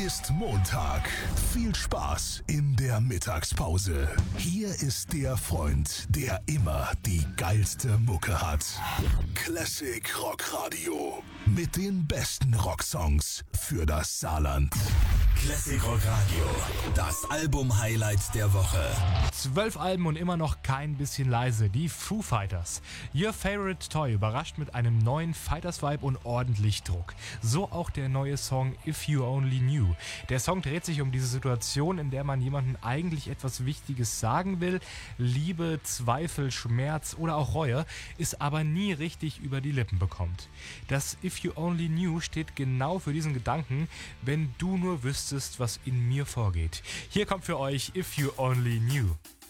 ist Montag. Viel Spaß in der Mittagspause. Hier ist der Freund, der immer die geilste Mucke hat. Classic Rock Radio. Mit den besten Rocksongs für das Saarland. Classic Rock Radio. Das Album-Highlight der Woche. 12 Alben und immer noch kein bisschen leise. Die Foo Fighters. Your Favorite Toy überrascht mit einem neuen Fighters-Vibe und ordentlich Druck. So auch der neue Song If You Only Knew. Der Song dreht sich um diese Situation, in der man jemandem eigentlich etwas Wichtiges sagen will. Liebe, Zweifel, Schmerz oder auch Reue, es aber nie richtig über die Lippen bekommt. Das If You Only Knew steht genau für diesen Gedanken, wenn du nur wüsstest, was in mir vorgeht. Hier kommt für euch If You Only Knew.